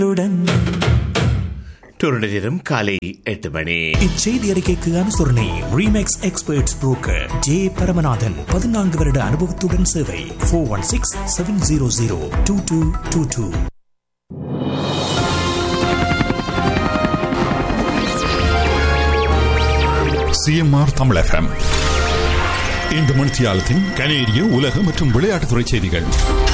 நேரம் காலை 8 மணி. இச்செய்தி அறிக்கைக்கு அனுசரணை remakes experts broker J Paramanathan. 14 வருட அனுபவத்துடன் சேவை. 416-700-2222. சிஎம்ஆர் தமிழ் FM இந்த மணித்தியாலத்தின் கனேடிய உலக மற்றும் விளையாட்டுத்துறை செய்திகள்.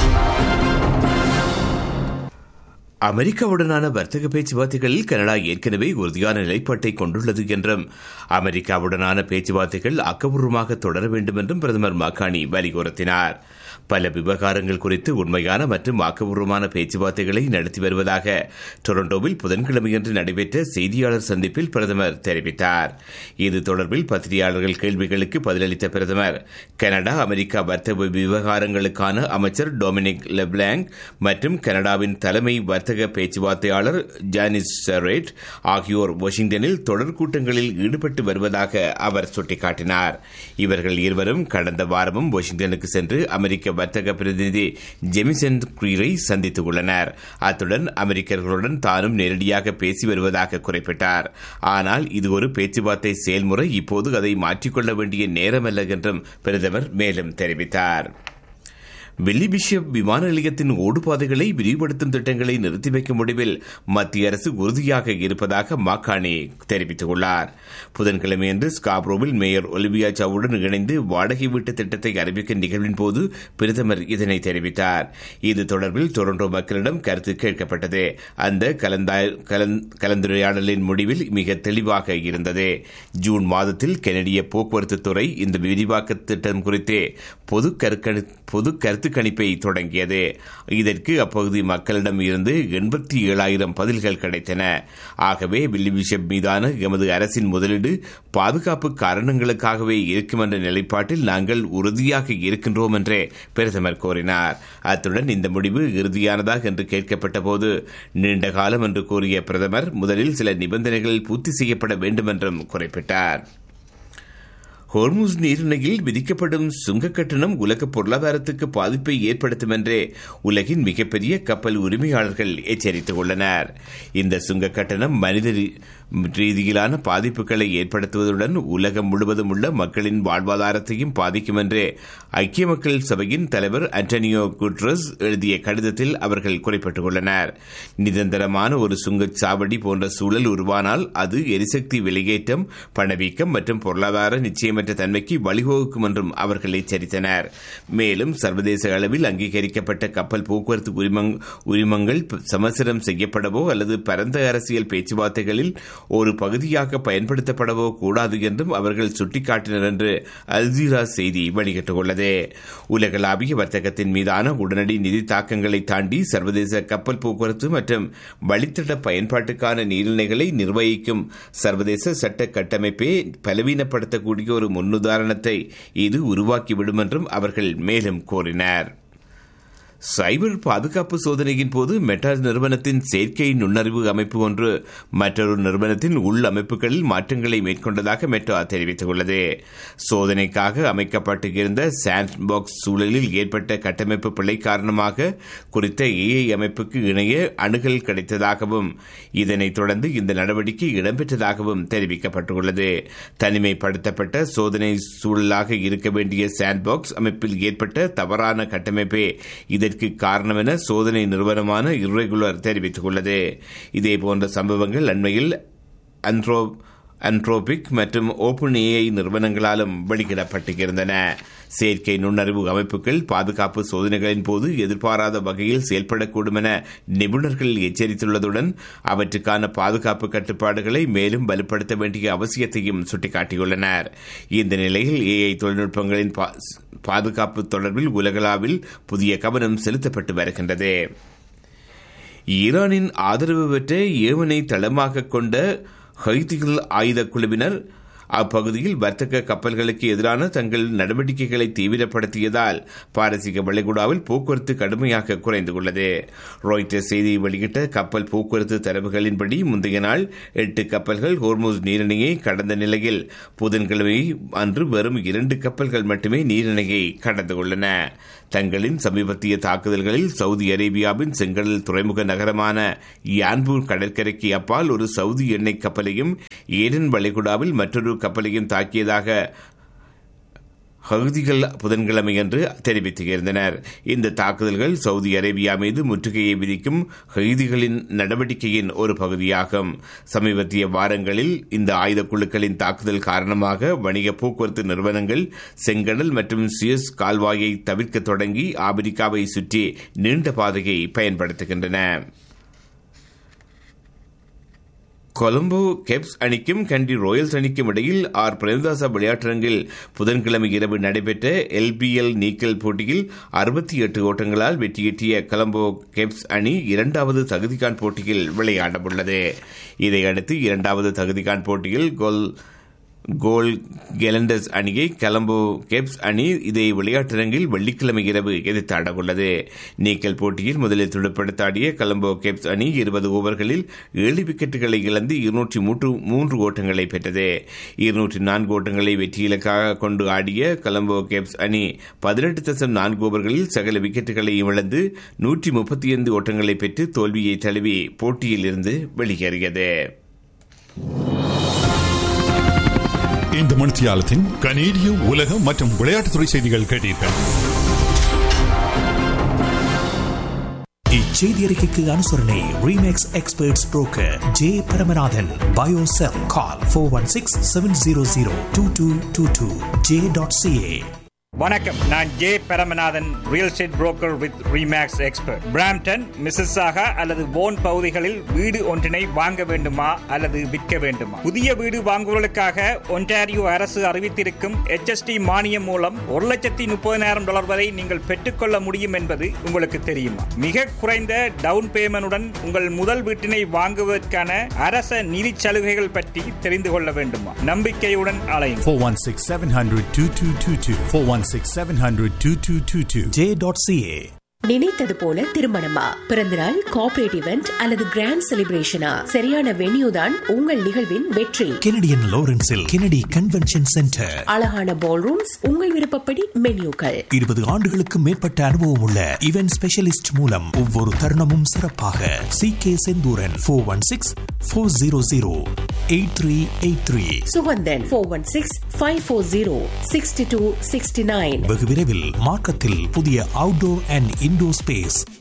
அமெரிக்காவுடனான வர்த்தக பேச்சுவார்த்தைகளில் கனடா ஏற்கனவே உறுதியான நிலைப்பாட்டை கொண்டுள்ளது என்றும் அமெரிக்காவுடனான பேச்சுவார்த்தைகள் ஆக்கப்பூர்வமாக தொடர வேண்டும் என்றும் பிரதமர் மக்கானி வலியுறுத்தினார். பல விவகாரங்கள் குறித்து உண்மையான மற்றும் ஆக்கப்பூர்வமான பேச்சுவார்த்தைகளை நடத்தி வருவதாக டொரண்டோவில் புதன்கிழமையன்று நடைபெற்ற செய்தியாளர் சந்திப்பில் பிரதமர் தெரிவித்தார். இது தொடர்பில் பத்திரிகையாளர்கள் கேள்விகளுக்கு பதிலளித்த பிரதமர், கனடா அமெரிக்கா வர்த்தக விவகாரங்களுக்கான அமைச்சர் டொமினிக் லெப்லாங் மற்றும் கனடாவின் தலைமை வர்த்தக பேச்சுவார்த்தையாளர் ஜானிஸ் ஷெரேட் ஆகியோர் வாஷிங்டனில் தொடர் கூட்டங்களில் ஈடுபட்டு வருவதாக அவர் சுட்டிக்காட்டினார். இவர்கள் இருவரும் கடந்த வாரமும் வாஷிங்டனுக்கு சென்று அமெரிக்க வர்த்தக பிரதிநிதி ஜெமிசன் கிரீரை சந்தித்துள்ளனர். அத்துடன் அமெரிக்கர்களுடன் தானும் நேரடியாக பேசி வருவதாக குறிப்பிட்டார். ஆனால் இது ஒரு பேச்சுவார்த்தை செயல்முறை, இப்போது அதை மாற்றிக்கொள்ள வேண்டிய நேரமல்ல என்றும் பிரதமர் மேலும் தெரிவித்தார். வில்லி பிஷப் விமான நிலையத்தின் ஓடுபாதைகளை விரிவுபடுத்தும் திட்டங்களை நிறுத்தி வைக்கும் முடிவில் மத்திய அரசு உறுதியாக இருப்பதாக மக்கானி தெரிவித்துள்ளார். புதன்கிழமையன்று ஸ்காப்ரோவில் மேயர் ஒலிவியா சவுடன் இணைந்து வாடகை வீட்டு திட்டத்தை அறிவிக்கும் நிகழ்வின் போது பிரதமர் இதனை தெரிவித்தார். இது தொடர்பில் டொரண்டோ மக்களிடம் கருத்து கேட்கப்பட்டது. அந்த கலந்துரையாடலின் முடிவில் மிக தெளிவாக இருந்தது. ஜூன் மாதத்தில் கனடிய போக்குவரத்து துறை இந்த விரிவாக்க திட்டம் குறித்து பொது கருத்து கணிப்பை தொடங்கியது. இதற்கு அப்பகுதி மக்களிடம் இருந்து 87,000 பதில்கள் கிடைத்தன. ஆகவே வில்லி பிஷப் மீதான எமது அரசின் முதலீடு பாதுகாப்பு காரணங்களுக்காகவே இருக்கும் என்ற நிலைப்பாட்டில் நாங்கள் உறுதியாக இருக்கின்றோம் என்றே பிரதமர் கூறினார். அத்துடன் இந்த முடிவு இறுதியானதாக என்று கேட்கப்பட்ட போது நீண்ட காலம் என்று கூறிய பிரதமர் முதலில் சில நிபந்தனைகள் பூர்த்தி செய்யப்பட வேண்டும் என்றும் குறிப்பிட்டார். ஹோர்முஸ் நீரிணையில் விதிக்கப்படும் சுங்க கட்டணம் உலக பொருளாதாரத்துக்கு பாதிப்பை ஏற்படுத்தும் என்றே உலகின் மிகப்பெரிய கப்பல் உரிமையாளர்கள் எச்சரித்துள்ளனர். இந்த சுங்க கட்டணம் மனித ரீதியிலான பாதிப்புகளை ஏற்படுத்துவதுடன் உலகம் முழுவதும் உள்ள மக்களின் வாழ்வாதாரத்தையும் பாதிக்கும் என்று ஐக்கிய மக்கள் சபையின் தலைவர் அன்டோனியோ குட்ரஸ் எழுதிய கடிதத்தில் அவர்கள் குறிப்பிட்டுள்ளனர். நிரந்தரமான ஒரு சுங்கச்சாவடி போன்ற சூழல் உருவானால் அது எரிசக்தி விலையேற்றம், பணவீக்கம் மற்றும் பொருளாதார நிச்சயமற்ற தன்மைக்கு வழிவகுக்கும் என்றும் அவர்கள் எச்சரித்தனர். மேலும் சர்வதேச அளவில் அங்கீகரிக்கப்பட்ட கப்பல் போக்குவரத்து உரிமங்கள் சமரசம் செய்யப்படவோ அல்லது பரந்த அரசியல் பேச்சுவார்த்தைகளில் ஒரு பகுதியாக பயன்படுத்தப்படவோ கூடாது என்றும் அவர்கள் சுட்டிக்காட்டினர் என்று அல்ஜீரா செய்தி வெளியிட்டுள்ளது. உலகளாவிய வர்த்தகத்தின் மீதான உடனடி நிதி தாக்கங்களை தாண்டி சர்வதேச கப்பல் போக்குவரத்து மற்றும் வழித்தட பயன்பாட்டுக்கான நீர்நிலைகளை நிர்வகிக்கும் சர்வதேச சட்ட கட்டமைப்பை பலவீனப்படுத்தக்கூடிய ஒரு முன்னுதாரணத்தை இது உருவாக்கிவிடும் என்றும் அவர்கள் மேலும் கூறினர். சைபர் பாதுகாப்பு சோதனையின் போது மெட்டா நிறுவனத்தின் செயற்கை நுண்ணறிவு அமைப்பு ஒன்று மற்றொரு நிறுவனத்தின் உள் அமைப்புகளில் மாற்றங்களை மேற்கொண்டதாக மெட்டா தெரிவித்துள்ளது. சோதனைக்காக அமைக்கப்பட்டிருந்த சாண்ட்பாக்ஸ் சூழலில் ஏற்பட்ட கட்டமைப்பு பிழை காரணமாக குறித்த ஏஐ அமைப்புக்கு இணைய அணுகல் கிடைத்ததாகவும் இதனைத் தொடர்ந்து இந்த நடவடிக்கை இடம்பெற்றதாகவும் தெரிவிக்கப்பட்டுள்ளது. தனிமைப்படுத்தப்பட்ட சோதனை சூழலாக இருக்க வேண்டிய சாண்ட்பாக்ஸ் அமைப்பில் ஏற்பட்ட தவறான கட்டமைப்பே இதற்கு காரணம் என சோதனை நிறுவனமான இர்ரெகுலர் தெரிவித்துள்ளது. இதேபோன்ற சம்பவங்கள் அண்மையில் அன்ட்ரோபிக் மற்றும் ஓபன் ஏஐ நிறுவனங்களாலும் வெளியிடப்பட்டிருந்தன. செயற்கை நுண்ணறிவு அமைப்புகள் பாதுகாப்பு சோதனைகளின் போது எதிர்பாராத வகையில் செயல்படக்கூடும் என நிபுணர்கள் எச்சரித்துள்ளதுடன் அவற்றுக்கான பாதுகாப்பு கட்டுப்பாடுகளை மேலும் வலுப்படுத்த வேண்டிய அவசியத்தையும் சுட்டிக்காட்டியுள்ளனர். இந்த நிலையில் ஏஐ தொழில்நுட்பங்களின் பாதுகாப்பு தொடர்பில் உலகளவில் புதிய கவனம் செலுத்தப்பட்டு வருகின்றது. ஈரானின் ஆதரவு பெற்ற ஏமனை தளமாக கொண்ட ஹைதிகள் ஆயுத குழுவினர் அப்பகுதியில் வர்த்தக கப்பல்களுக்கு எதிரான தங்கள் நடவடிக்கைகளை தீவிரப்படுத்தியதால் பாரசீக வளைகுடாவில் போக்குவரத்து கடுமையாக குறைந்துள்ளது. ராய்ட்டர்ஸ் செய்தியை வெளியிட்ட கப்பல் போக்குவரத்து தரவுகளின்படி முந்தைய நாள் 8 கப்பல்கள் ஹோர்முஸ் நீரிணையை கடந்த நிலையில் புதன்கிழமை அன்று வெறும் 2 கப்பல்கள் மட்டுமே நீரிணையை கடந்துள்ளன. தங்களின் சமீபத்திய தாக்குதல்களில் சவுதி அரேபியாவின் செங்கடல் துறைமுக நகரமான யான்பூர் கடற்கரைக்கு அப்பால் ஒரு சவுதி எண்ணெய் கப்பலையும் ஏடென் வளைகுடாவில் மற்றொரு கப்பலையும் தாக்கியதாக ஹவுதிகள் புதன்கிழமையன்று தெரிவித்திருந்தனர். இந்த தாக்குதல்கள் சவுதி அரேபியா மீது முற்றுகையை விதிக்கும் ஹவுதிகளின் நடவடிக்கையின் ஒரு பகுதியாகும். சமீபத்திய வாரங்களில் இந்த ஆயுத குழுக்களின் தாக்குதல் காரணமாக வணிக போக்குவரத்து நிறுவனங்கள் செங்கடல் மற்றும் சுயஸ் கால்வாயை தவிர்க்க தொடங்கி ஆப்பிரிக்காவை சுற்றி நீண்ட பாதையை பயன்படுத்துகின்றன. கொலம்போ கேப்ஸ் அணிக்கும் கண்டி ராயல்ஸ் அணிக்கும் இடையில் பிரேமதாச விளையாட்டரங்கில் புதன்கிழமை இரவு நடைபெற்ற LPL நீக்கல் போட்டியில் 68 ஓட்டங்களால் வெற்றியீட்டிய கொலம்போ கேப்ஸ் அணி 2வது தகுதிகான் போட்டியில் விளையாடவுள்ளது. இதையடுத்து 2வது தகுதிகான் போட்டியில் கோல் கெலண்டர்ஸ் அணியை கொலம்போ கேப்ஸ் அணி இதே விளையாட்டரங்கில் வெள்ளிக்கிழமை இரவு எதிர்த்தாடவுள்ளது. நீக்கல் போட்டியில் முதலில் துடுப்படுத்தாடிய கொலம்போ கேப்ஸ் அணி 20 ஓவர்களில் 7 விக்கெட்டுகளை இழந்து 203 ஓட்டங்களை பெற்றது. 204 ஓட்டங்களை வெற்றி இலக்காக கொண்டு ஆடிய கொலம்போ கேப்ஸ் அணி 18.4 ஓவர்களில் சகல விக்கெட்டுகளையும் இழந்து 135 ஓட்டங்களை பெற்று தோல்வியை தழுவி போட்டியில் இருந்து வெளியேறியது. இந்த மணித்தியாலத்தின் கனேடிய உலக மற்றும் விளையாட்டுத்துறை செய்திகள் கேட்டீர்கள். இச்செய்தி அறிக்கைக்கு அனுசரணை remakes experts broker J Paramanathan. Biocell கால் 416-700-2222 j.ca. வணக்கம், நான் J Paramanathan, real estate broker with remakes expert. Brampton, Mississauga அல்லது போன் பகுதிகளில் வீடு ஒன்றினை வாங்க வேண்டுமா அல்லது விற்க வேண்டுமா? புதிய வீடு வாங்குவதற்காக ஒன்டாரியோ அரசு அறிவித்திருக்கும் HST மானியம் மூலம் $130,000 வரை நீங்கள் பெற்றுக்கொள்ள முடியும் என்பது உங்களுக்கு தெரியுமா? மிக குறைந்த டவுன் பேமெண்டுடன் உங்கள் முதல் வீட்டினை வாங்குவதற்கான அரச நிதி சலுகைகள் பற்றி தெரிந்து கொள்ள வேண்டுமா? நம்பிக்கையுடன் அலையுங்கள். 416-700-2222 416-700-2222 j.ca. நினைத்தது போல திருமணமா, பிறந்தநாள், கார்ப்பரேட் இவெண்ட் அல்லது கிராண்ட் செலிப்ரேஷனா? சரியான வென்யூ தான் உங்கள் நிகழ்வின் வெற்றி. Canadian லாரன்ஸில் Kennedy convention centre. அழகான பால் ரூம்ஸ், உங்கள் விருப்பப்படி மென்யூக்கள். 20 ஆண்டுகளுக்கு மேற்பட்ட அனுபவம் உள்ள இவென்ட் ஸ்பெஷலிஸ்ட் மூலம் ஒவ்வொரு தருணமும் சிறப்பாக. CK செந்தூரன் 416-400-8383. சுகந்தன் 416-540-6269. வெகு விரைவில் மார்க்கத்தில் புதிய அவுட்டோர் அண்ட் இன்டோர் ஸ்பேஸ்.